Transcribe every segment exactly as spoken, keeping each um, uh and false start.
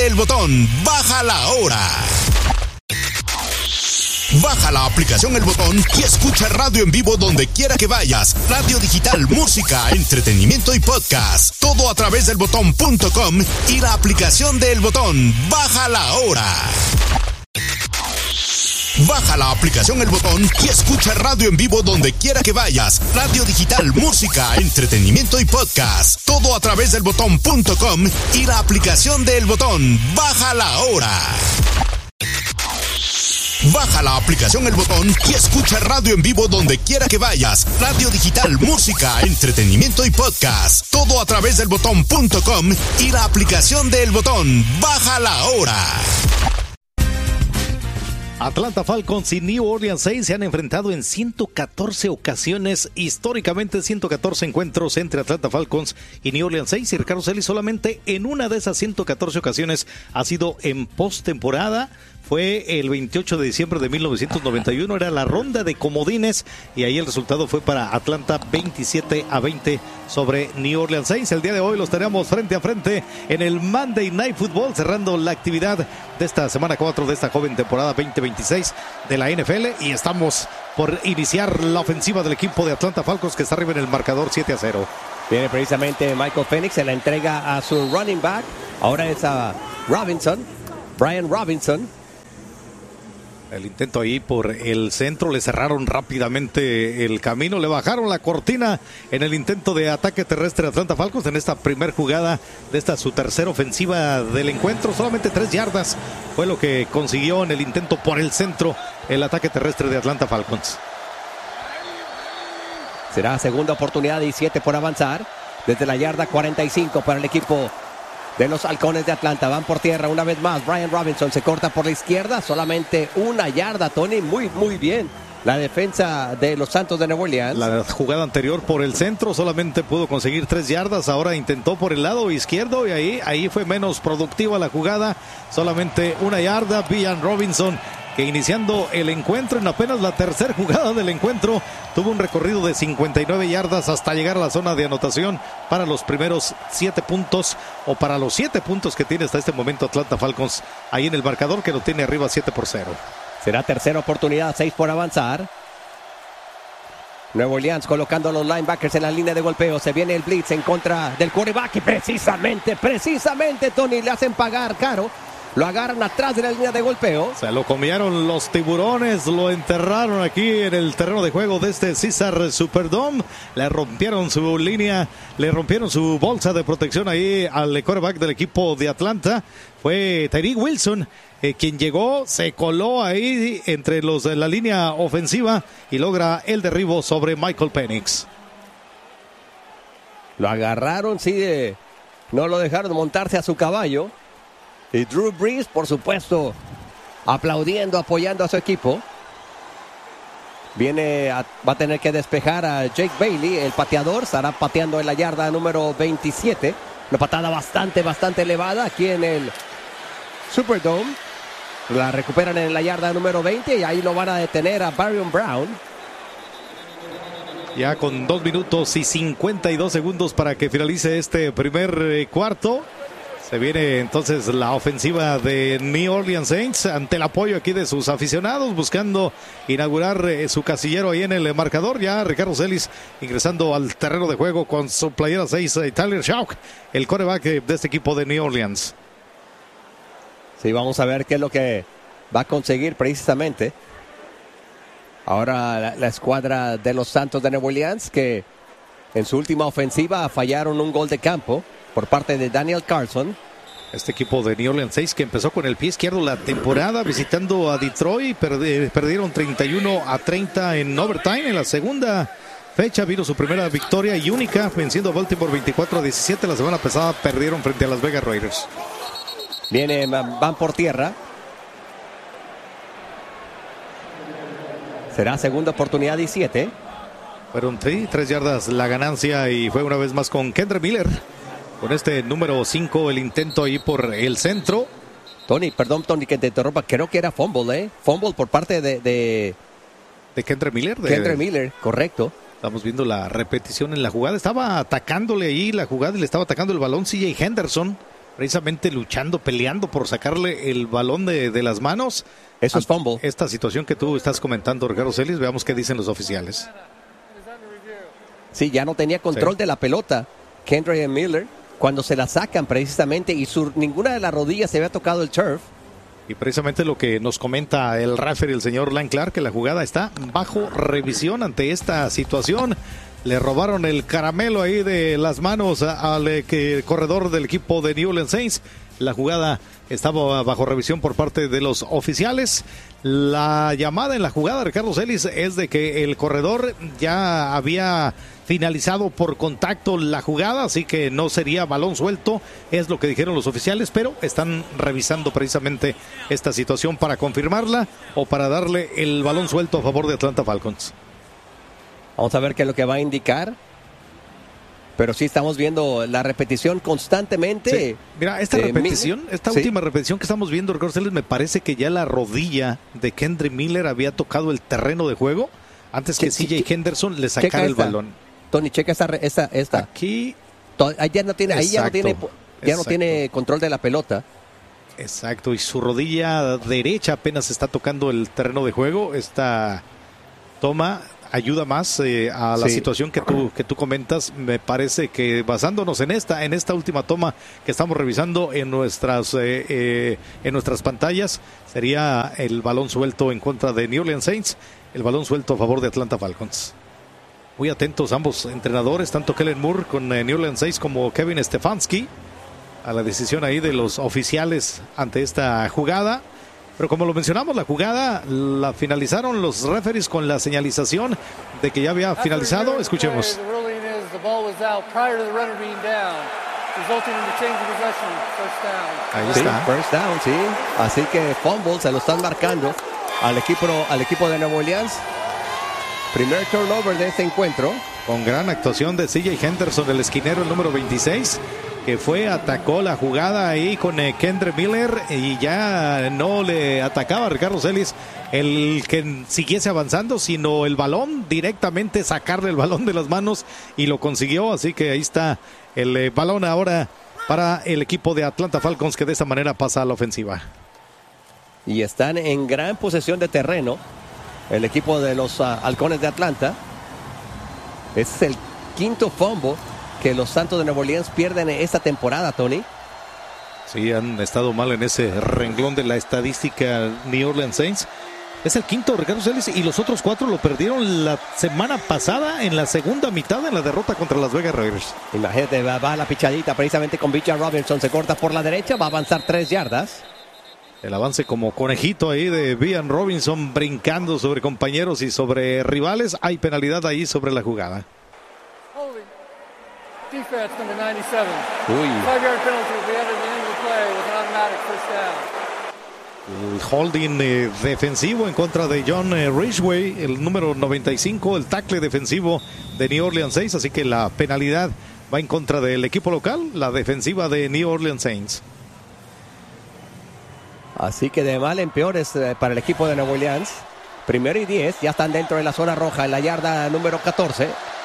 El Botón. Baja la hora. Baja la aplicación El Botón y escucha radio en vivo donde quiera que vayas. Radio digital, música, entretenimiento y podcast. Todo a través del botón punto com y la aplicación de El Botón. Baja la hora. Baja la aplicación El Botón y escucha radio en vivo donde quiera que vayas. Radio digital, música, entretenimiento y podcast. Todo a través del botón punto com y la aplicación de El Botón. Baja la hora. Baja la aplicación El Botón y escucha radio en vivo donde quiera que vayas. Radio digital, música, entretenimiento y podcast. Todo a través del botón punto com y la aplicación de El Botón. Baja la hora. Atlanta Falcons y New Orleans Saints se han enfrentado en ciento catorce ocasiones, históricamente ciento catorce encuentros entre Atlanta Falcons y New Orleans Saints, y Ricardo Celis solamente en una de esas ciento catorce ocasiones ha sido en postemporada. Fue el veintiocho de diciembre de mil novecientos noventa y uno, era la ronda de comodines y ahí el resultado fue para Atlanta veintisiete a veinte sobre New Orleans Saints. El día de hoy los tenemos frente a frente en el Monday Night Football, cerrando la actividad de esta semana cuatro de esta joven temporada veinte veintiséis de la N F L, y estamos por iniciar la ofensiva del equipo de Atlanta Falcons, que está arriba en el marcador siete a cero. Viene precisamente Michael Penix, se la entrega a su running back, ahora es a Robinson, Brian Robinson. El intento ahí por el centro, le cerraron rápidamente el camino, le bajaron la cortina en el intento de ataque terrestre de Atlanta Falcons en esta primer jugada de esta su tercera ofensiva del encuentro. Solamente tres yardas fue lo que consiguió en el intento por el centro el ataque terrestre de Atlanta Falcons. Será segunda oportunidad y siete por avanzar desde la yarda cuarenta y cinco para el equipo de los Halcones de Atlanta. Van por tierra una vez más. Brian Robinson se corta por la izquierda. Solamente una yarda, Tony. Muy, muy bien la defensa de los Santos de Nueva Orleans. La jugada anterior por el centro solamente pudo conseguir tres yardas. Ahora intentó por el lado izquierdo y ahí, ahí fue menos productiva la jugada. Solamente una yarda. Brian Robinson, que iniciando el encuentro en apenas la tercera jugada del encuentro, tuvo un recorrido de cincuenta y nueve yardas hasta llegar a la zona de anotación para los primeros siete puntos, o para los siete puntos que tiene hasta este momento Atlanta Falcons ahí en el marcador, que lo tiene arriba siete por cero. Será tercera oportunidad, seis por avanzar. Nueva Orleans colocando a los linebackers en la línea de golpeo. Se viene el blitz en contra del quarterback y precisamente, precisamente, Tony, le hacen pagar caro. Lo agarran atrás de la línea de golpeo. Se lo comieron los tiburones, lo enterraron aquí en el terreno de juego de este Caesars Superdome. Le rompieron su línea, le rompieron su bolsa de protección ahí al quarterback del equipo de Atlanta. Fue Tyree Wilson eh, quien llegó, se coló ahí entre los de la línea ofensiva y logra el derribo sobre Michael Penix. Lo agarraron, sí, eh, no lo dejaron montarse a su caballo. Y Drew Brees, por supuesto, aplaudiendo, apoyando a su equipo. Viene, a, va a tener que despejar a Jake Bailey, el pateador. Estará pateando en la yarda número veintisiete. Una patada bastante, bastante elevada aquí en el Superdome. La recuperan en la yarda número veinte y ahí lo van a detener a Barrion Brown. Ya con dos minutos y cincuenta y dos segundos para que finalice este primer eh, cuarto. Se viene entonces la ofensiva de New Orleans Saints ante el apoyo aquí de sus aficionados, buscando inaugurar eh, su casillero ahí en el marcador. Ya Ricardo Celis ingresando al terreno de juego con su playera seis, eh, Tyler Shough, el quarterback eh, de este equipo de New Orleans. Sí, vamos a ver qué es lo que va a conseguir precisamente. Ahora la, la escuadra de los Santos de Nueva Orleans, que en su última ofensiva fallaron un gol de campo por parte de Daniel Carlson. Este equipo de New Orleans Saints, que empezó con el pie izquierdo la temporada visitando a Detroit, perd- perdieron treinta y uno a treinta en overtime. En la segunda fecha vino su primera victoria y única, venciendo a Baltimore veinticuatro a diecisiete. La semana pasada perdieron frente a Las Vegas Raiders. Viene, van por tierra. Será segunda oportunidad y siete. Fueron sí, tres yardas la ganancia y fue una vez más con Kendre Miller. Con este número cinco, el intento ahí por el centro. Tony, perdón, Tony, que te interrumpa. Creo que era fumble, ¿eh? Fumble por parte de... De, ¿De Kendre Miller? De, Kendre Miller, correcto. Estamos viendo la repetición en la jugada. Estaba atacándole ahí la jugada y le estaba atacando el balón C J Henderson. precisamente luchando, peleando por sacarle el balón de, de las manos. Eso es fumble. Esta situación que tú estás comentando, Ricardo Celis, veamos qué dicen los oficiales. Sí, ya no tenía control sí. de la pelota Kendre Miller cuando se la sacan precisamente y su, ninguna de las rodillas se había tocado el turf. Y precisamente lo que nos comenta el referee, el señor Lane Clark, que la jugada está bajo revisión ante esta situación. Le robaron el caramelo ahí de las manos al eh, corredor del equipo de New Orleans Saints. La jugada estaba bajo revisión por parte de los oficiales. La llamada en la jugada, Ricardo Celis, es de que el corredor ya había finalizado por contacto la jugada, así que no sería balón suelto, es lo que dijeron los oficiales, pero están revisando precisamente esta situación para confirmarla o para darle el balón suelto a favor de Atlanta Falcons. Vamos a ver qué es lo que va a indicar. Pero sí estamos viendo la repetición constantemente. Sí. Mira, esta repetición, Miller, esta ¿sí? última repetición que estamos viendo, Ricardo Celis, me parece que ya la rodilla de Kendre Miller había tocado el terreno de juego antes que C J Henderson le sacara el esta. balón. Tony, checa esta, esta, esta. Aquí. Ahí ya no tiene, ahí ya no tiene, ya no tiene control de la pelota. Exacto, y su rodilla derecha apenas está tocando el terreno de juego. Esta toma ayuda más eh, a la sí. situación que tú que tú comentas. Me parece que basándonos en esta en esta última toma que estamos revisando en nuestras eh, eh, en nuestras pantallas, sería el balón suelto en contra de New Orleans Saints, el balón suelto a favor de Atlanta Falcons. Muy atentos ambos entrenadores, tanto Kellen Moore con eh, New Orleans Saints como Kevin Stefanski, a la decisión ahí de los oficiales ante esta jugada. Pero como lo mencionamos, la jugada la finalizaron los referees con la señalización de que ya había finalizado. Escuchemos. Ahí sí, está. First down, sí. Así que fumble se lo están marcando al equipo, al equipo de Nueva Orleans. Primer turnover de este encuentro. Con gran actuación de C J Henderson, el esquinero, el número veintiséis. Que fue, atacó la jugada ahí con eh, Kendre Miller y ya no le atacaba Ricardo Celis el que siguiese avanzando, sino el balón, directamente sacarle el balón de las manos y lo consiguió, así que ahí está el eh, balón ahora para el equipo de Atlanta Falcons, que de esta manera pasa a la ofensiva. Y están en gran posesión de terreno el equipo de los uh, Halcones de Atlanta. Es el quinto fumble que los Santos de Nueva Orleans pierden esta temporada, Tony. Sí, han estado mal en ese renglón de la estadística New Orleans Saints. Es el quinto, Ricardo Celis, y los otros cuatro lo perdieron la semana pasada en la segunda mitad en la derrota contra Las Vegas Raiders. Imagínate, va, va la pichadita precisamente con Bijan Robinson, se corta por la derecha, va a avanzar tres yardas. El avance como conejito ahí de Bijan Robinson, brincando sobre compañeros y sobre rivales. Hay penalidad ahí sobre la jugada. Defense number ninety-seven. Uy. Five yard penalty will be added at the end of the play with an automatic first down. El holding eh, defensivo en contra de John eh, Ridgeway, el número noventa y cinco, el tackle defensivo de New Orleans Saints, así que la penalidad va en contra del equipo local, la defensiva de New Orleans Saints. Así que de mal en peor es eh, para el equipo de Nueva Orleans. Primero y diez, ya están dentro de la zona roja en la yarda número catorce.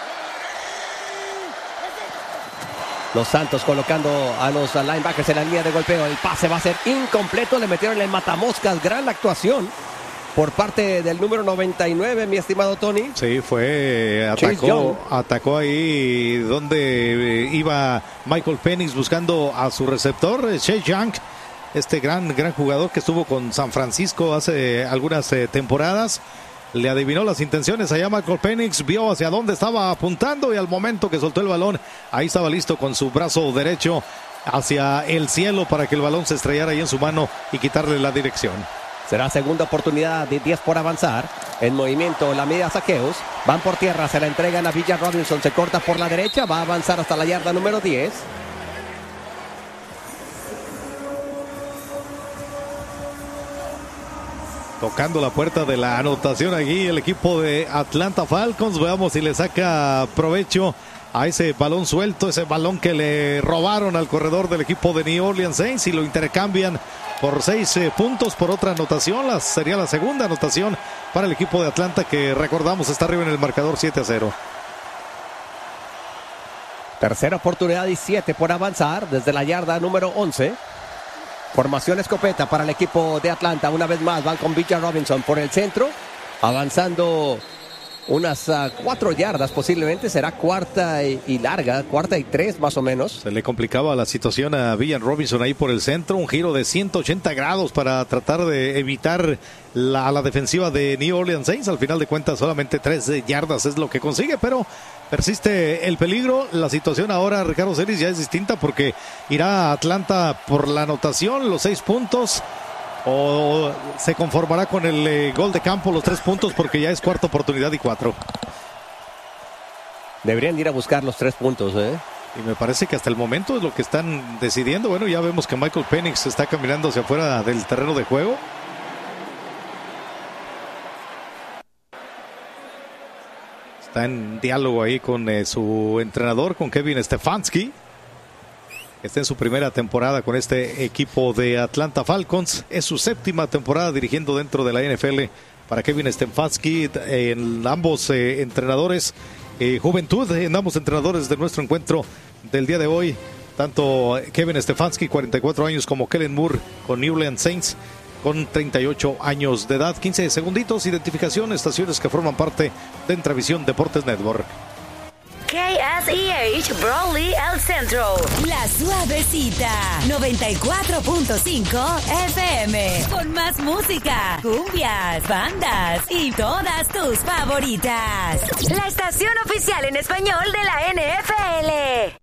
Los Santos colocando a los linebackers en la línea de golpeo. El pase va a ser incompleto. Le metieron el matamoscas. Gran actuación por parte del número noventa y nueve, mi estimado Tony. Sí, fue, atacó, atacó ahí donde iba Michael Penix buscando a su receptor, Chase Young, este gran, gran jugador que estuvo con San Francisco hace algunas eh, temporadas. Le adivinó las intenciones allá Michael Penix, vio hacia dónde estaba apuntando y al momento que soltó el balón, ahí estaba listo con su brazo derecho hacia el cielo para que el balón se estrellara ahí en su mano y quitarle la dirección. Será segunda oportunidad de diez por avanzar. En movimiento la media saqueos. Van por tierra, se la entregan a Bijan Robinson, se corta por la derecha, va a avanzar hasta la yarda número diez. Tocando la puerta de la anotación aquí el equipo de Atlanta Falcons. Veamos si le saca provecho a ese balón suelto, ese balón que le robaron al corredor del equipo de New Orleans Saints y lo intercambian por seis eh, puntos por otra anotación. La, sería la segunda anotación para el equipo de Atlanta, que recordamos está arriba en el marcador siete a cero. Tercera oportunidad y siete por avanzar desde la yarda número once. Formación escopeta para el equipo de Atlanta. Una vez más van con Bijan Robinson por el centro. Avanzando unas uh, cuatro yardas posiblemente. Será cuarta y, y larga. Cuarta y tres más o menos. Se le complicaba la situación a Bijan Robinson ahí por el centro. Un giro de ciento ochenta grados para tratar de evitar la, la defensiva de New Orleans Saints. Al final de cuentas solamente tres yardas es lo que consigue, pero persiste el peligro. La situación ahora, Ricardo Celis, ya es distinta porque irá a Atlanta por la anotación, los seis puntos, o se conformará con el eh, gol de campo, los tres puntos, porque ya es cuarta oportunidad y cuatro. Deberían ir a buscar los tres puntos, ¿eh? Y me parece que hasta el momento es lo que están decidiendo. Bueno, ya vemos que Michael Penix está caminando hacia afuera del terreno de juego. Está en diálogo ahí con eh, su entrenador, con Kevin Stefanski. Está en su primera temporada con este equipo de Atlanta Falcons. Es su séptima temporada dirigiendo dentro de la N F L para Kevin Stefanski. En ambos eh, entrenadores, eh, juventud, en ambos entrenadores de nuestro encuentro del día de hoy. Tanto Kevin Stefanski, cuarenta y cuatro años, como Kellen Moore con New Orleans Saints, con treinta y ocho años de edad. quince segunditos, identificación, estaciones que forman parte de Entravisión Deportes Network. K S E H Brawley El Centro. La Suavecita noventa y cuatro punto cinco F M. Con más música, cumbias, bandas y todas tus favoritas. La estación oficial en español de la N F L.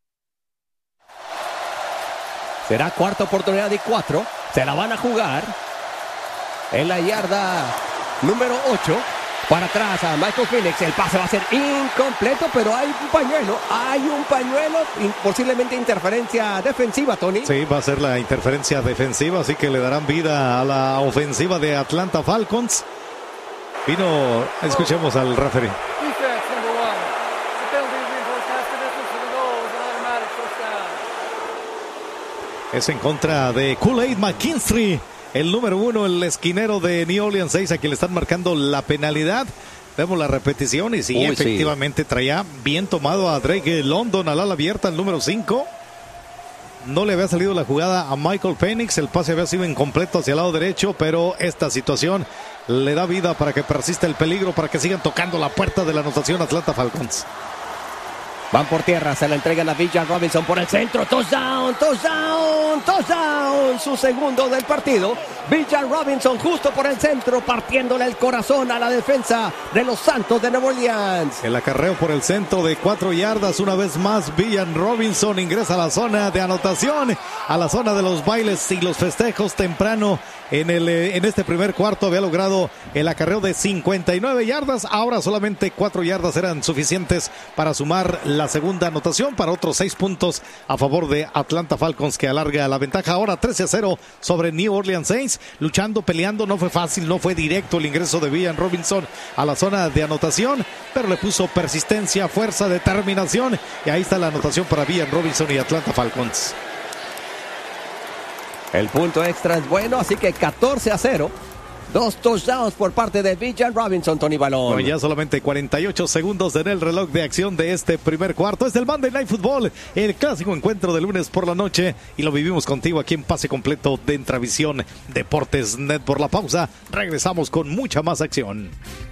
Será cuarta oportunidad y cuatro. Se la van a jugar en la yarda número ocho. Para atrás a Michael Penix. El pase va a ser incompleto, pero hay un pañuelo. Hay un pañuelo. Posiblemente interferencia defensiva, Tony. Sí, va a ser la interferencia defensiva, así que le darán vida a la ofensiva de Atlanta Falcons. Vino, escuchemos al referee. Defense number one. The penalty is reinforced pass distance for the goal with an automatic first down. Es en contra de Kool-Aid McKinstry, el número uno, el esquinero de New Orleans Saints, a quien le están marcando la penalidad. Vemos la repetición y sí, Uy, efectivamente sí. Traía bien tomado a Drake London al ala abierta, el número cinco. No le había salido la jugada a Michael Penix, el pase había sido incompleto hacia el lado derecho, pero esta situación le da vida para que persista el peligro, para que sigan tocando la puerta de la anotación Atlanta Falcons. Van por tierra, se la entregan a Bijan Robinson por el centro. Touchdown, touchdown, touchdown. Su segundo del partido. Bijan Robinson justo por el centro, partiéndole el corazón a la defensa de los Santos de Nueva Orleans. El acarreo por el centro de cuatro yardas. Una vez más, Bijan Robinson ingresa a la zona de anotación, a la zona de los bailes y los festejos temprano. En, el, en este primer cuarto había logrado el acarreo de cincuenta y nueve yardas. Ahora solamente cuatro yardas eran suficientes para sumar la segunda anotación, para otros seis puntos a favor de Atlanta Falcons, que alarga la ventaja ahora trece a cero sobre New Orleans Saints. Luchando, peleando, no fue fácil, no fue directo el ingreso de Bijan Robinson a la zona de anotación, pero le puso persistencia, fuerza, determinación, y ahí está la anotación para Bijan Robinson y Atlanta Falcons. El punto extra es bueno, así que catorce a cero. Dos touchdowns por parte de Bijan Robinson, Tony Balón. Bueno, ya solamente cuarenta y ocho segundos en el reloj de acción de este primer cuarto. Es el Monday Night Football, el clásico encuentro de lunes por la noche. Y lo vivimos contigo aquí en Pase Completo de Entravisión Deportes Net. Por la pausa, regresamos con mucha más acción.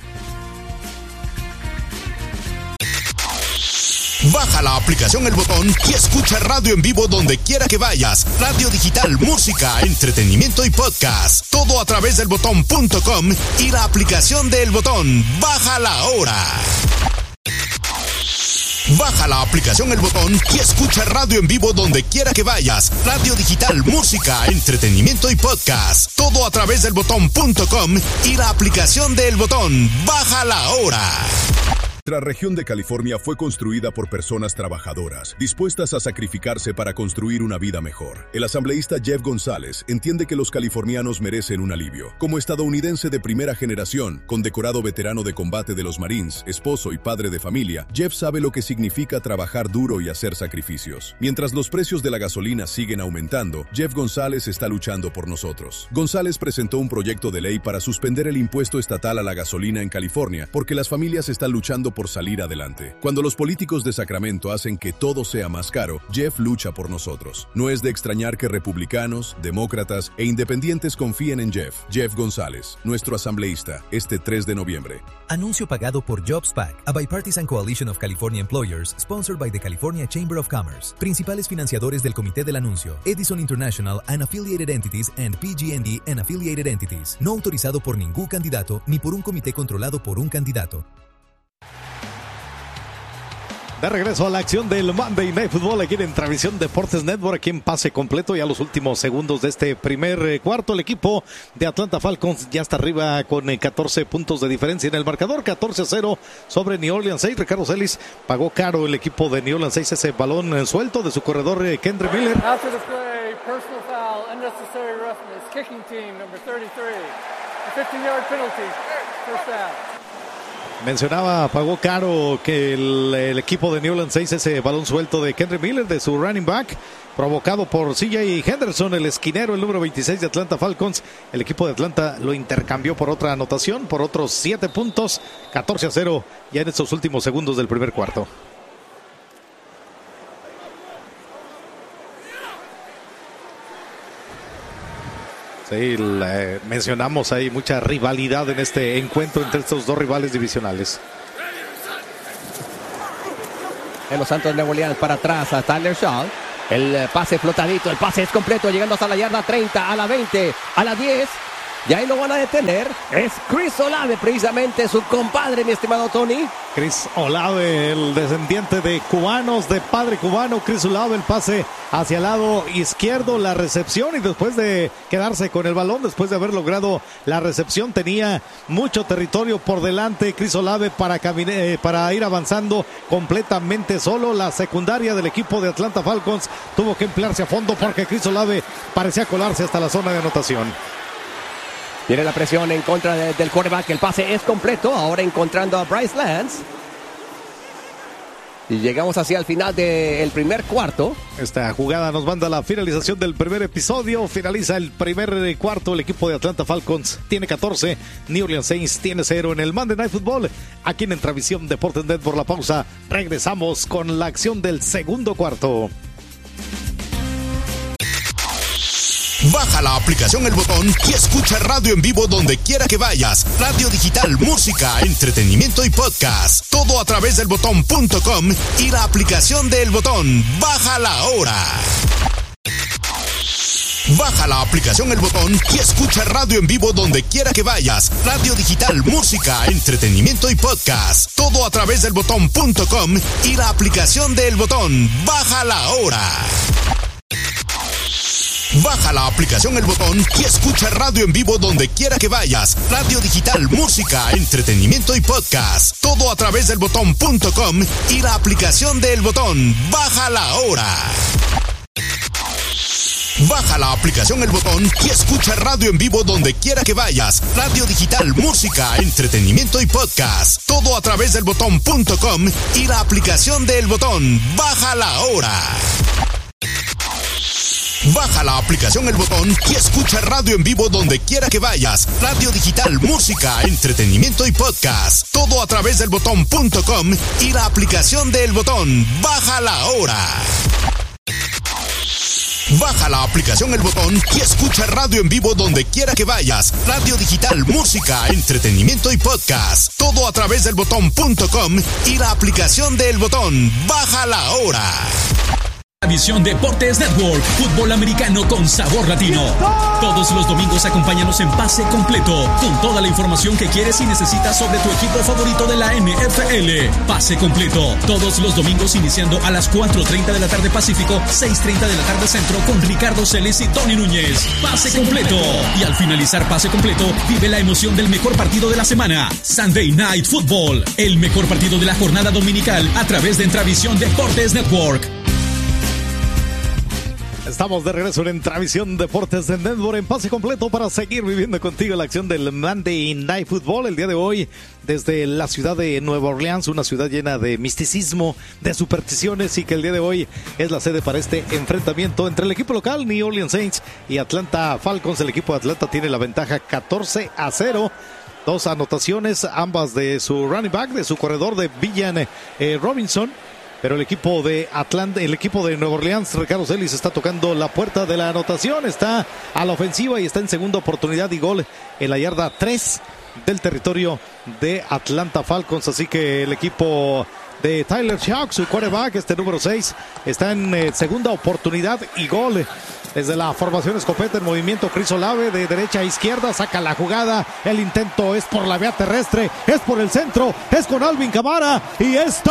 Baja la aplicación El Botón y escucha radio en vivo donde quiera que vayas. Radio digital, música, entretenimiento y podcast. Todo a través del botón punto com y la aplicación de El Botón. Bájala ahora. Baja la aplicación El Botón y escucha radio en vivo donde quiera que vayas. Radio digital, música, entretenimiento y podcast. Todo a través del botón punto com y la aplicación de El Botón. Bájala ahora. Nuestra región de California fue construida por personas trabajadoras, dispuestas a sacrificarse para construir una vida mejor. El asambleísta Jeff González entiende que los californianos merecen un alivio. Como estadounidense de primera generación, condecorado veterano de combate de los Marines, esposo y padre de familia, Jeff sabe lo que significa trabajar duro y hacer sacrificios. Mientras los precios de la gasolina siguen aumentando, Jeff González está luchando por nosotros. González presentó un proyecto de ley para suspender el impuesto estatal a la gasolina en California, porque las familias están luchando por salir adelante. Cuando los políticos de Sacramento hacen que todo sea más caro, Jeff lucha por nosotros. No es de extrañar que republicanos, demócratas e independientes confíen en Jeff. Jeff González, nuestro asambleísta, este tres de noviembre. Anuncio pagado por JobsPac, a bipartisan coalition of California employers, sponsored by the California Chamber of Commerce. Principales financiadores del comité del anuncio: Edison International and Affiliated Entities and P G and E and Affiliated Entities. No autorizado por ningún candidato ni por un comité controlado por un candidato. De regreso a la acción del Monday Night Football aquí en Transmisión Deportes Network, aquí en pase completo. Ya los últimos segundos de este primer eh, cuarto, el equipo de Atlanta Falcons ya está arriba con eh, catorce puntos de diferencia en el marcador, catorce a cero sobre New Orleans seis. Ricardo Celis, pagó caro el equipo de New Orleans seis ese balón eh, suelto de su corredor eh, Kendre Miller. After the play, personal foul, unnecessary roughness, kicking team number thirty-three, a fifteen-yard penalty, first down. Mencionaba, pagó caro que el, el equipo de New Orleans seis ese balón suelto de Kendre Miller, de su running back, provocado por C J Henderson, el esquinero, el número veintiséis de Atlanta Falcons. El equipo de Atlanta lo intercambió por otra anotación, por otros siete puntos, catorce a cero ya en estos últimos segundos del primer cuarto. Sí, la, mencionamos ahí mucha rivalidad en este encuentro entre estos dos rivales divisionales. En los Santos de Nueva Orleans para atrás a Tyler Shaw. El pase flotadito, el pase es completo, llegando hasta la yarda treinta, a la veinte, a la diez. Y ahí lo van a detener. Es Chris Olave, precisamente su compadre, mi estimado Tony. Chris Olave, el descendiente de cubanos, de padre cubano. Chris Olave, el pase hacia el lado izquierdo, la recepción, y después de quedarse con el balón, después de haber logrado la recepción, tenía mucho territorio por delante Chris Olave para, camine, para ir avanzando completamente solo. La secundaria del equipo de Atlanta Falcons tuvo que emplearse a fondo porque Chris Olave parecía colarse hasta la zona de anotación. Viene la presión en contra de, del quarterback. El pase es completo. Ahora encontrando a Bryce Lance. Y llegamos hacia el final del primer cuarto. Esta jugada nos manda a la finalización del primer episodio. Finaliza el primer cuarto. El equipo de Atlanta Falcons tiene catorce. New Orleans Saints tiene cero en el Monday Night Football. Aquí en Transmisión Deportes Net. Por la pausa, regresamos con la acción del segundo cuarto. Baja la aplicación El Botón y escucha radio en vivo donde quiera que vayas. Radio digital, música, entretenimiento y podcast. Todo a través del botón punto com y la aplicación de El Botón. Bájala ahora. Baja la aplicación El Botón y escucha radio en vivo donde quiera que vayas. Radio digital, música, entretenimiento y podcast. Todo a través del botón punto com y la aplicación de El Botón. Bájala ahora. Baja la aplicación El Botón y escucha radio en vivo donde quiera que vayas. Radio digital, música, entretenimiento y podcast. Todo a través del botón punto com y la aplicación de El Botón. Bájala ahora. Baja la aplicación El Botón y escucha radio en vivo donde quiera que vayas. Radio digital, música, entretenimiento y podcast. Todo a través del botón punto com y la aplicación de El Botón. Bájala ahora. Baja la aplicación El Botón y escucha radio en vivo donde quiera que vayas. Radio digital, música, entretenimiento y podcast. Todo a través del botón punto com y la aplicación de El Botón. Bájala ahora. Baja la aplicación El Botón y escucha radio en vivo donde quiera que vayas. Radio digital, música, entretenimiento y podcast. Todo a través del botón punto com y la aplicación de El Botón. Bájala ahora. Visión Deportes Network, fútbol americano con sabor latino. Todos los domingos acompáñanos en pase completo, con toda la información que quieres y necesitas sobre tu equipo favorito de la N F L. Pase completo, todos los domingos iniciando a las cuatro treinta de la tarde Pacífico, seis treinta de la tarde Centro, con Ricardo Celis y Tony Núñez. Pase completo. Y al finalizar pase completo, vive la emoción del mejor partido de la semana. Sunday Night Football, el mejor partido de la jornada dominical a través de Entravisión Deportes Network. Estamos de regreso en Transmisión Deportes de Network en pase completo para seguir viviendo contigo la acción del Monday Night Football. El día de hoy, desde la ciudad de Nueva Orleans, una ciudad llena de misticismo, de supersticiones, y que el día de hoy es la sede para este enfrentamiento entre el equipo local, New Orleans Saints, y Atlanta Falcons. El equipo de Atlanta tiene la ventaja catorce a cero. Dos anotaciones, ambas de su running back, de su corredor de Villan eh, Robinson. Pero el equipo de Atlanta, el equipo de Nueva Orleans, Ricardo Celis, está tocando la puerta de la anotación. Está a la ofensiva y está en segunda oportunidad y gol en la yarda tres del territorio de Atlanta Falcons. Así que el equipo de Tyler Shough, su quarterback, este número seis, está en eh, segunda oportunidad y gol. Desde la formación escopeta en movimiento, Chris Olave de derecha a izquierda, saca la jugada, el intento es por la vía terrestre, es por el centro, es con Alvin Kamara y es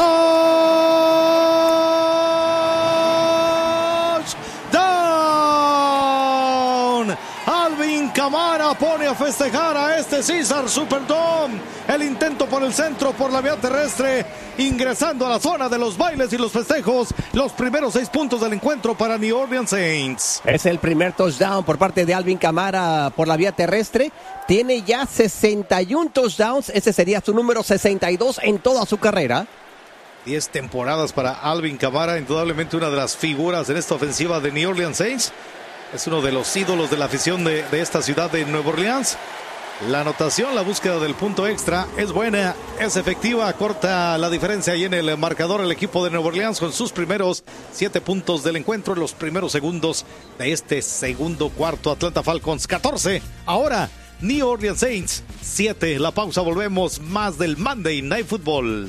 touchdown. Alvin Kamara pone a festejar a este Caesar Superdome. El intento por el centro, por la vía terrestre, ingresando a la zona de los bailes y los festejos. Los primeros seis puntos del encuentro para New Orleans Saints. Es el primer touchdown por parte de Alvin Kamara por la vía terrestre. Tiene ya sesenta y uno touchdowns. Ese sería su número sesenta y dos en toda su carrera. diez temporadas para Alvin Kamara, indudablemente una de las figuras en esta ofensiva de New Orleans Saints. Es uno de los ídolos de la afición de, de esta ciudad de Nueva Orleans. La anotación, la búsqueda del punto extra es buena, es efectiva, corta la diferencia ahí en el marcador el equipo de Nueva Orleans con sus primeros siete puntos del encuentro en los primeros segundos de este segundo cuarto. Atlanta Falcons catorce, ahora New Orleans Saints siete. La pausa, volvemos, más del Monday Night Football.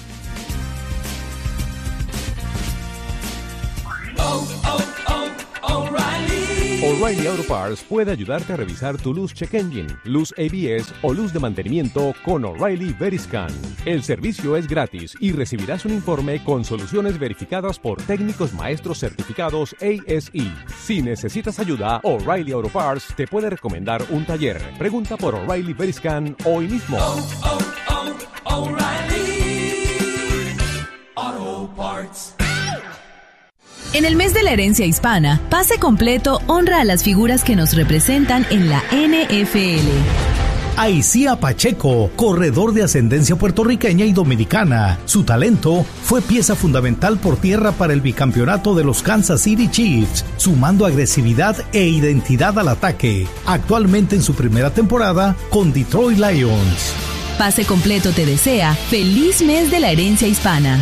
Oh, oh, oh, O'Reilly. O'Reilly Auto Parts puede ayudarte a revisar tu luz check engine, luz A B S o luz de mantenimiento con O'Reilly Veriscan. El servicio es gratis y recibirás un informe con soluciones verificadas por técnicos maestros certificados A S E. Si necesitas ayuda, O'Reilly Auto Parts te puede recomendar un taller. Pregunta por O'Reilly Veriscan hoy mismo. Oh, oh, oh, O'Reilly Auto Parts. En el mes de la herencia hispana, Pase Completo honra a las figuras que nos representan en la N F L. Aicía Pacheco, corredor de ascendencia puertorriqueña y dominicana. Su talento fue pieza fundamental por tierra para el bicampeonato de los Kansas City Chiefs, sumando agresividad e identidad al ataque. Actualmente en su primera temporada con Detroit Lions. Pase Completo te desea feliz mes de la herencia hispana.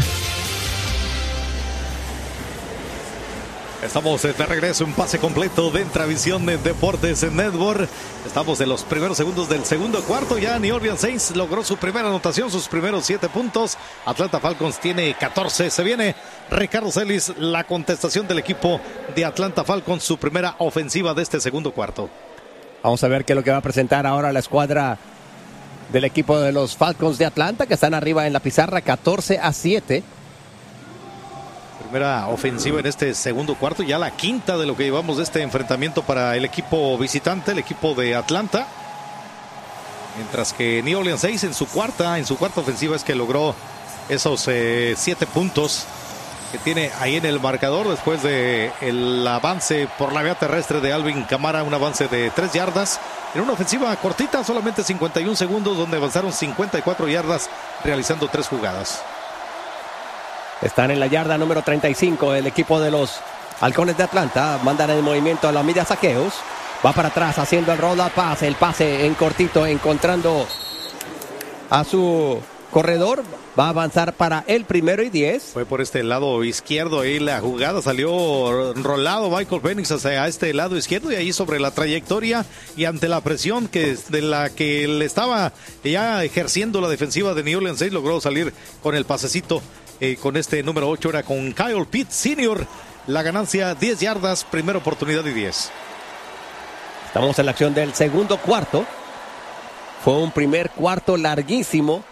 Estamos de regreso en Pase Completo de Intravisión de Deportes Network. Estamos en los primeros segundos del segundo cuarto. Ya New Orleans Saints logró su primera anotación, sus primeros siete puntos. Atlanta Falcons tiene catorce. Se viene Ricardo Celis, la contestación del equipo de Atlanta Falcons, su primera ofensiva de este segundo cuarto. Vamos a ver qué es lo que va a presentar ahora la escuadra del equipo de los Falcons de Atlanta, que están arriba en la pizarra catorce a siete. Primera ofensiva en este segundo cuarto, ya la quinta de lo que llevamos de este enfrentamiento para el equipo visitante, el equipo de Atlanta. Mientras que New Orleans Saints en su cuarta, en su cuarta ofensiva es que logró esos eh, siete puntos que tiene ahí en el marcador después de el avance por la vía terrestre de Alvin Kamara, un avance de tres yardas. En una ofensiva cortita, solamente cincuenta y un segundos, donde avanzaron cincuenta y cuatro yardas realizando tres jugadas. Están en la yarda número treinta y cinco. El equipo de los Halcones de Atlanta mandan el movimiento a la milla Saqueos. Va para atrás haciendo el roll pass. El pase en cortito, encontrando a su corredor. Va a avanzar para el primero y diez. Fue por este lado izquierdo. Ahí la jugada salió rolado Michael Penix hacia este lado izquierdo. Y ahí sobre la trayectoria y ante la presión que de la que le estaba ya ejerciendo la defensiva de New Orleans Saints, logró salir con el pasecito. Eh, con este número ocho, era con Kyle Pitts senior. La ganancia diez yardas, primera oportunidad y diez. Estamos en la acción del segundo cuarto. Fue un primer cuarto larguísimo.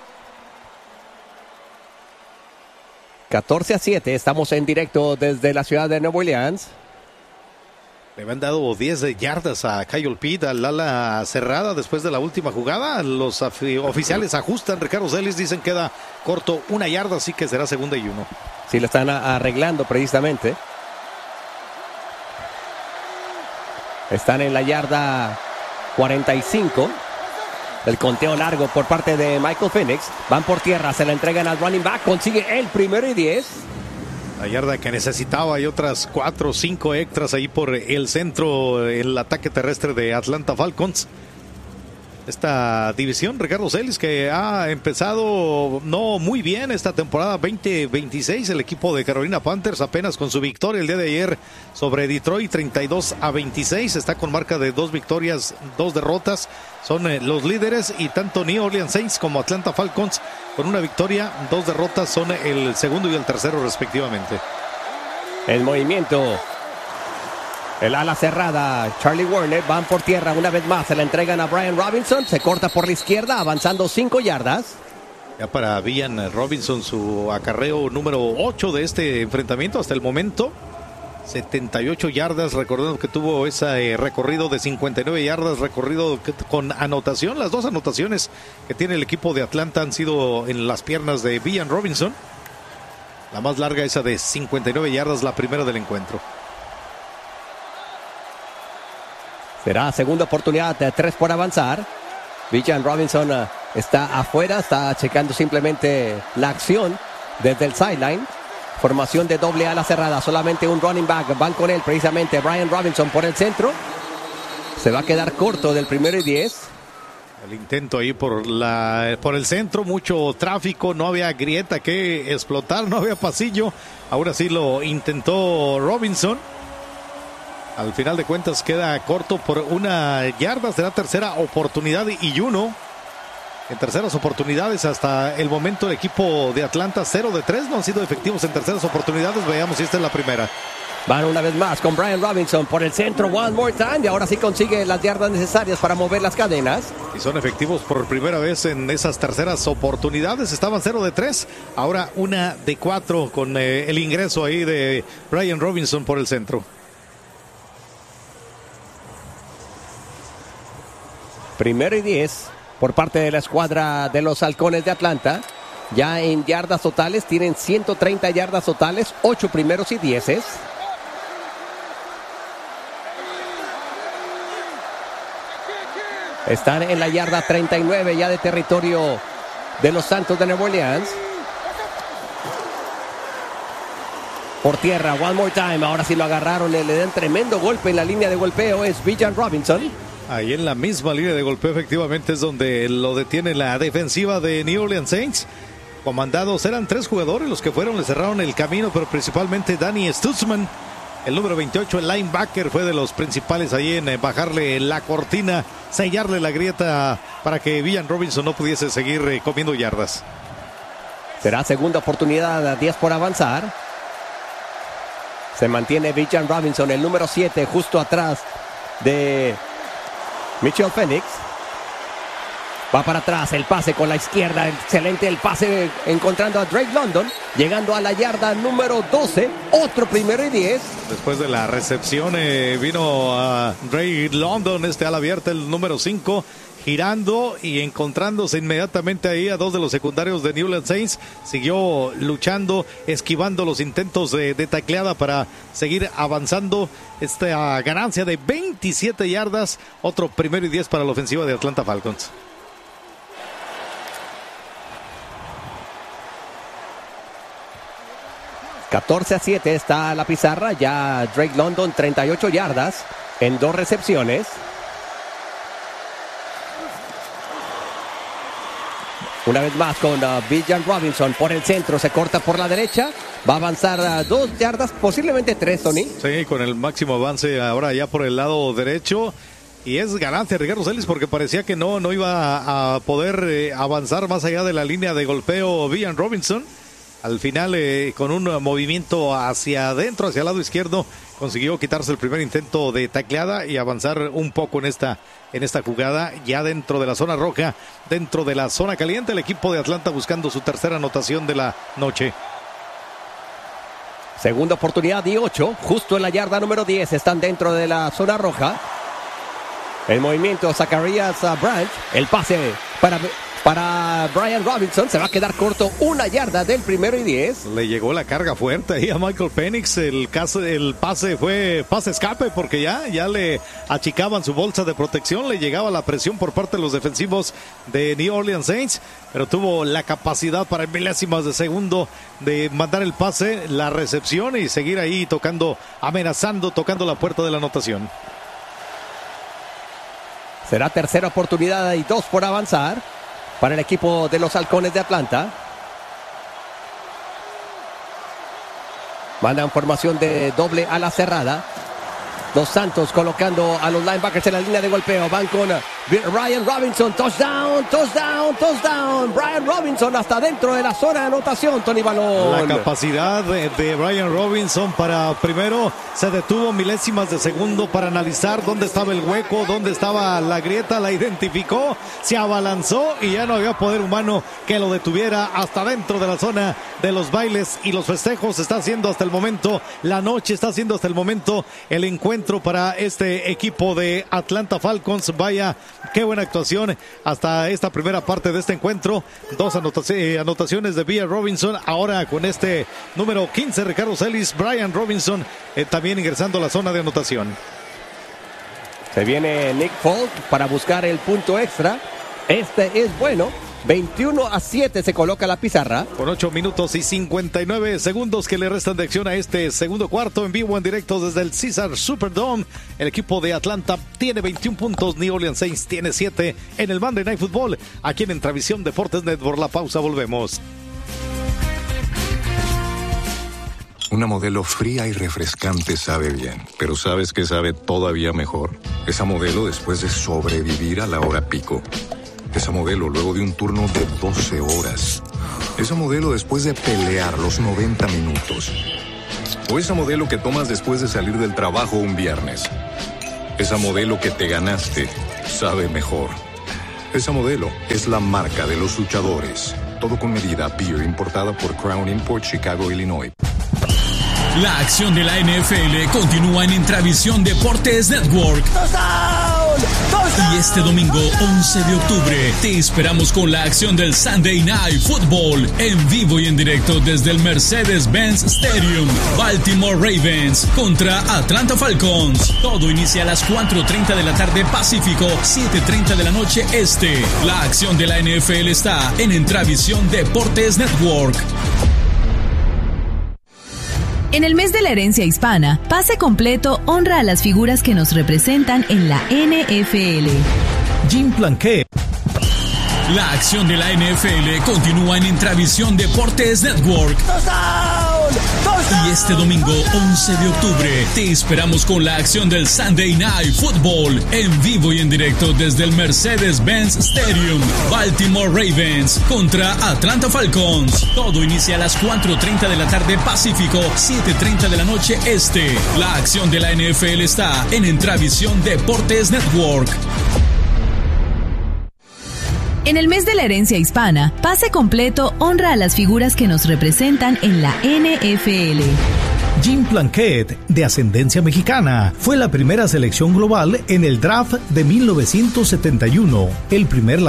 catorce a siete. Estamos en directo desde la ciudad de Nueva Orleans. Le habían dado diez yardas a Kyle Pitts al ala cerrada después de la última jugada. Los oficiales ajustan. Ricardo Celis dicen queda corto una yarda, así que será segunda y uno. Sí, lo están arreglando precisamente. Están en la yarda cuarenta y cinco. El conteo largo por parte de Michael Penix. Van por tierra, se la entregan al running back. Consigue el primero y diez. La yarda que necesitaba y otras cuatro o cinco extras ahí por el centro, el ataque terrestre de Atlanta Falcons. esta división, Ricardo Celis, que ha empezado no muy bien esta temporada veinte veintiséis. El equipo de Carolina Panthers apenas con su victoria el día de ayer sobre Detroit treinta y dos a veintiséis. Está con marca de dos victorias, dos derrotas. Son eh, los líderes, y tanto New Orleans Saints como Atlanta Falcons con una victoria, dos derrotas, son el segundo y el tercero respectivamente. El movimiento. El ala cerrada, Charlie Warner, van por tierra una vez más, se la entregan a Brian Robinson, se corta por la izquierda, avanzando cinco yardas. Ya para Villan Robinson, su acarreo número ocho de este enfrentamiento hasta el momento, setenta y ocho yardas, recordando que tuvo ese eh, recorrido de cincuenta y nueve yardas, recorrido que, con anotación. Las dos anotaciones que tiene el equipo de Atlanta han sido en las piernas de Villan Robinson. La más larga, esa de cincuenta y nueve yardas, la primera del encuentro. Será segunda oportunidad, de tres por avanzar. Villan Robinson uh, está afuera, está checando simplemente la acción desde el sideline. Formación de doble ala cerrada, solamente un running back. Van con él precisamente Brian Robinson por el centro. Se va a quedar corto del primero y diez. El intento ahí por, la, por el centro, mucho tráfico, no había grieta que explotar, no había pasillo. Ahora sí lo intentó Robinson. Al final de cuentas queda corto por una yarda, será tercera oportunidad y uno. En terceras oportunidades hasta el momento el equipo de Atlanta cero de tres, no han sido efectivos en terceras oportunidades. Veamos si esta es la primera. Van una vez más con Brian Robinson por el centro, one more time, y ahora sí consigue las yardas necesarias para mover las cadenas. Y son efectivos por primera vez en esas terceras oportunidades. Estaban cero de tres, ahora una de cuatro con eh, el ingreso ahí de Brian Robinson por el centro. Primero y diez por parte de la escuadra de los Halcones de Atlanta. Ya en yardas totales tienen ciento treinta yardas totales, ocho primeros y dieces. Están en la yarda treinta y nueve ya de territorio de los Santos de Nueva Orleans. Por tierra, one more time, ahora sí lo agarraron, le dan tremendo golpe en la línea de golpeo, es Villan Robinson. Ahí en la misma línea de golpeo efectivamente es donde lo detiene la defensiva de New Orleans Saints. Comandados, eran tres jugadores los que fueron, le cerraron el camino, pero principalmente Danny Stutzman, el número veintiocho, el linebacker, fue de los principales ahí en bajarle la cortina, sellarle la grieta para que Villan Robinson no pudiese seguir comiendo yardas. Será segunda oportunidad, diez por avanzar. Se mantiene Villan Robinson, el número siete, justo atrás de Mitchell Phoenix. Va para atrás, el pase con la izquierda, excelente el pase encontrando a Drake London, llegando a la yarda número doce, otro primero y diez. Después de la recepción eh, vino a Drake London, este ala abierta, el número cinco, girando y encontrándose inmediatamente ahí a dos de los secundarios de New Orleans Saints. Siguió luchando, esquivando los intentos de, de tacleada para seguir avanzando. Esta ganancia de veintisiete yardas, otro primero y diez para la ofensiva de Atlanta Falcons. catorce a siete está la pizarra, ya Drake London treinta y ocho yardas en dos recepciones. Una vez más con uh, Villan Robinson por el centro, se corta por la derecha, va a avanzar uh, dos yardas, posiblemente tres, Tony. Sí, con el máximo avance ahora ya por el lado derecho. Y es ganancia Ricardo Celis porque parecía que no, no iba a, a poder eh, avanzar más allá de la línea de golpeo Villan Robinson. Al final, eh, con un movimiento hacia adentro, hacia el lado izquierdo, consiguió quitarse el primer intento de tacleada y avanzar un poco en esta, en esta jugada, ya dentro de la zona roja, dentro de la zona caliente, el equipo de Atlanta buscando su tercera anotación de la noche. Segunda oportunidad y ocho, justo en la yarda número diez, están dentro de la zona roja. El movimiento, Zacharias Branch, el pase para... Para Brian Robinson, se va a quedar corto una yarda del primero y diez. Le llegó la carga fuerte ahí a Michael Penix. El, caso, el pase fue pase escape porque ya, ya le achicaban su bolsa de protección. Le llegaba la presión por parte de los defensivos de New Orleans Saints, pero tuvo la capacidad para milésimas de segundo de mandar el pase, la recepción y seguir ahí tocando, amenazando, tocando la puerta de la anotación. Será tercera oportunidad y dos por avanzar para el equipo de los Halcones de Atlanta. Mandan formación de doble ala cerrada. Dos Santos colocando a los linebackers en la línea de golpeo. Van con Brian Robinson. Touchdown, touchdown, touchdown. Brian Robinson hasta dentro de la zona de anotación, Tony Balón. La capacidad de, de Brian Robinson para primero se detuvo milésimas de segundo para analizar dónde estaba el hueco, dónde estaba la grieta, la identificó, se abalanzó y ya no había poder humano que lo detuviera hasta dentro de la zona de los bailes y los festejos. Está haciendo hasta el momento la noche, está haciendo hasta el momento el encuentro para este equipo de Atlanta Falcons. Vaya, qué buena actuación hasta esta primera parte de este encuentro. Dos anotaciones, anotaciones de Brian Robinson. Ahora con este número quince, Ricardo Celis, Brian Robinson eh, también ingresando a la zona de anotación. Se viene Nick Folk para buscar el punto extra. Este es bueno. veintiuno a siete se coloca la pizarra. Con ocho minutos y cincuenta y nueve segundos que le restan de acción a este segundo cuarto, en vivo, en directo desde el Caesars Superdome. El equipo de Atlanta tiene veintiún puntos, New Orleans Saints tiene siete en el Monday Night Football. Aquí en Entravisión Deportes Network. La pausa, volvemos. Una Modelo fría y refrescante sabe bien, pero ¿sabes qué sabe todavía mejor? Esa Modelo después de sobrevivir a la hora pico. Esa Modelo luego de un turno de doce horas. Esa Modelo después de pelear los noventa minutos. O esa Modelo que tomas después de salir del trabajo un viernes. Esa Modelo que te ganaste sabe mejor. Esa Modelo es la marca de los luchadores. Todo con medida, Beer, importada por Crown Import, Chicago, Illinois. La acción de la N F L continúa en Intravisión Deportes Network. Y este domingo once de octubre te esperamos con la acción del Sunday Night Football en vivo y en directo desde el Mercedes-Benz Stadium. Baltimore Ravens contra Atlanta Falcons. Todo inicia a las cuatro treinta de la tarde Pacífico, siete treinta de la noche Este. La acción de la N F L está en Intravisión Deportes Network. En el mes de la herencia hispana, Pase Completo honra a las figuras que nos representan en la N F L. Jim Plunkett. La acción de la N F L continúa en Intravisión Deportes Network. Y este domingo once de octubre te esperamos con la acción del Sunday Night Football en vivo y en directo desde el Mercedes-Benz Stadium. Baltimore Ravens contra Atlanta Falcons. Todo inicia a las cuatro treinta de la tarde Pacífico, siete treinta de la noche Este. La acción de la N F L está en Intravisión Deportes Network. En el mes de la herencia hispana, Pase Completo honra a las figuras que nos representan en la N F L. Jim Plunkett, de ascendencia mexicana, fue la primera selección global en el draft de mil novecientos setenta y uno, el primer